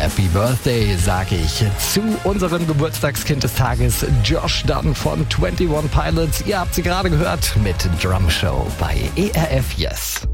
Happy Birthday, sage ich zu unserem Geburtstagskind des Tages, Josh Dun von 21 Pilots. Ihr habt sie gerade gehört mit Drum Show bei ERF Yes.